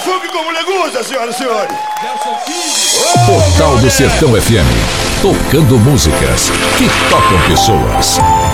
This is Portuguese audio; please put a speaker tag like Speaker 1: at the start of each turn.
Speaker 1: Funk como legusa, senhoras e senhores.
Speaker 2: Portal do Sertão FM. Tocando músicas que tocam pessoas.